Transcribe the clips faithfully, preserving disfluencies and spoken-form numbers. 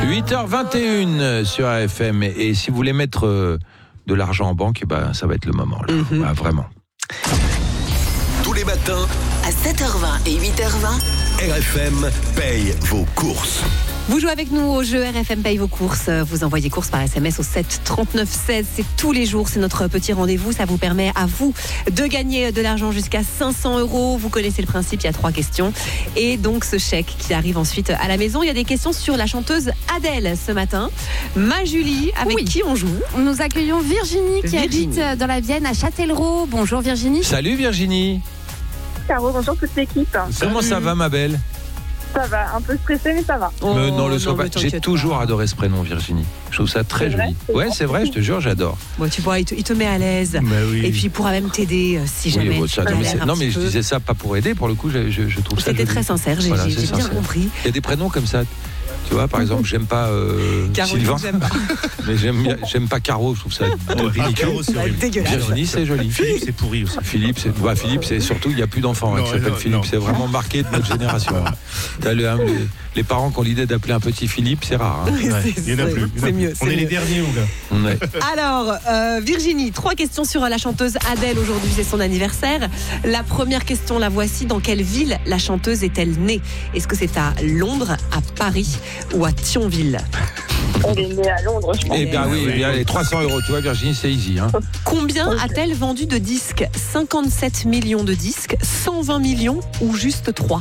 huit heures vingt et une sur R F M. Et si vous voulez mettre euh, de l'argent en banque, eh ben, ça va être le moment. Là. Mm-hmm. Bah, vraiment. Tous les matins, à sept heures vingt et huit heures vingt, R F M paye vos courses. Vous jouez avec nous au jeu R F M paye vos courses. Vous envoyez courses par S M S au sept trente-neuf seize. C'est tous les jours, c'est notre petit rendez-vous. Ça vous permet à vous de gagner de l'argent jusqu'à cinq cents euros. Vous connaissez le principe, il y a trois questions. Et donc ce chèque qui arrive ensuite à la maison. Il y a des questions sur la chanteuse Adèle ce matin. Ma Julie, avec oui. qui on joue? Nous accueillons Virginie qui Virginie. habite dans la Vienne à Châtellerault. Bonjour Virginie. Salut Virginie. Caro, bonjour toute l'équipe. Comment ça va ma belle? Ça va, un peu stressé mais ça va. Oh, mais non, le non, sois pas. J'ai toujours pas. adoré ce prénom Virginie. Je trouve ça très c'est joli. Vrai, ouais, c'est vrai, je te jure, j'adore. Bon, tu vois, il te, il te met à l'aise. Oui. Et puis il pourra même t'aider euh, si jamais. Oui, bon, ça, non, mais, non, mais je disais ça pas pour aider, pour le coup, je, je, je trouve ça joli. C'était très sincère, j'ai, voilà, j'ai, j'ai bien sincère. compris. Il y a des prénoms comme ça. Tu vois, par exemple, j'aime pas euh, Sylvain, j'aime pas. mais j'aime, j'aime pas Caro, je trouve ça ridicule. Virginie, c'est joli. Philippe, c'est pourri aussi. Philippe, c'est, bah, Philippe, c'est surtout, il n'y a plus d'enfants non, hein, qui s'appellent Philippe. Non. C'est vraiment marqué de notre génération. T'as le, hein, les, les parents qui ont l'idée d'appeler un petit Philippe, c'est rare. Hein. Ouais, c'est, il y en a plus. C'est, c'est mieux. On c'est est mieux. les derniers, mon gars. Ouais. Alors, euh, Virginie, trois questions sur la chanteuse Adèle. Aujourd'hui, c'est son anniversaire. La première question, la voici. Dans quelle ville la chanteuse est-elle née? Est-ce que c'est à Londres, à Paris ou à Thionville? Elle est née à Londres, je pense. Eh bien oui, eh bien, les trois cents euros, tu vois Virginie, c'est easy. Hein. Combien okay. a-t-elle vendu de disques? cinquante-sept millions de disques, cent vingt millions ou juste trois?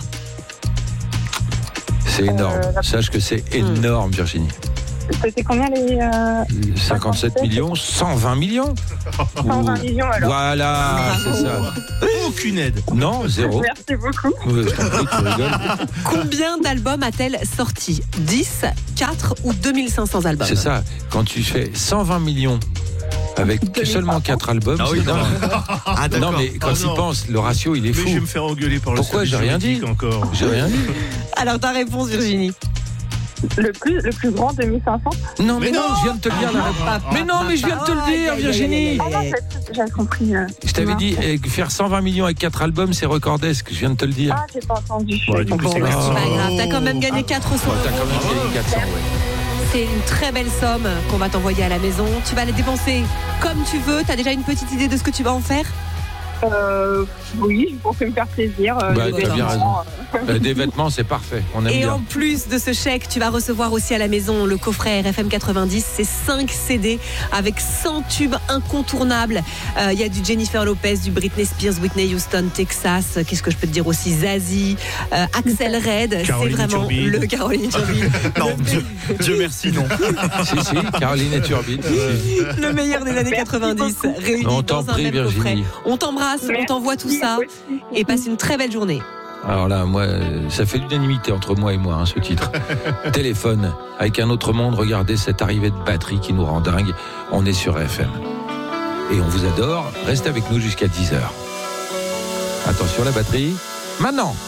C'est énorme. Euh, Sache que c'est énorme, Virginie. C'était combien les... Euh, cinquante-sept millions, cent vingt millions. cent vingt millions alors. Voilà, c'est ça. Aucune aide. Non, zéro. Merci beaucoup. Ouais, je t'en prie, tu rigoles. Combien d'albums a-t-elle sorti? dix, quatre ou deux mille cinq cents albums? C'est ça. Quand tu fais cent vingt millions avec seulement quatre albums, ah oui, c'est dingue. Ah, non, mais quand oh, il pense, le ratio, il est fou. Mais je vais me faire engueuler par le Pourquoi j'ai rien dit encore. J'ai rien dit. Alors ta réponse, Virginie? Le plus, le plus grand, deux mille cinq cents. Non, mais, mais non, non, je viens de te le dire. Ah, mais non, mais je viens de te le dire, Virginie. Ah non, j'avais compris. Euh, je t'avais dit, eh, faire cent vingt millions avec quatre albums, c'est recordesque. Je viens de te le dire. Ah, j'ai pas entendu. Ouais, du coup, bon, c'est, c'est pas oh. grave. T'as quand même gagné quatre cents. Ouais, t'as quand même gagné quatre cents, ouais. C'est une très belle somme qu'on va t'envoyer à la maison. Tu vas les dépenser comme tu veux. T'as déjà une petite idée de ce que tu vas en faire? Euh, oui, pour me faire plaisir. Euh, bah, des, t'as vêtements, bien raison. Euh... Des vêtements, c'est parfait. On aime Et bien. en plus de ce chèque, tu vas recevoir aussi à la maison le coffret R F M quatre-vingt-dix. C'est cinq C D avec cent tubes incontournables. Il euh, y a du Jennifer Lopez, du Britney Spears, Whitney Houston, Texas. Qu'est-ce que je peux te dire aussi? Zazie, euh, Axel Red. Caroline c'est vraiment Turbide. Le Caroline Turbide. Non, Dieu, Dieu merci, non. Si, si, Caroline et Turbide. Si. Le meilleur des années quatre-vingt-dix réuni On dans t'en un prie, même Virginie. coffret. On t'embrasse, on t'envoie tout ça et passe une très belle journée. Alors là, moi, ça fait l'unanimité entre moi et moi, hein, ce titre. Téléphone, avec un autre monde, regardez cette arrivée de batterie qui nous rend dingue. On est sur R F M. Et on vous adore. Restez avec nous jusqu'à dix heures. Attention, la batterie. Maintenant.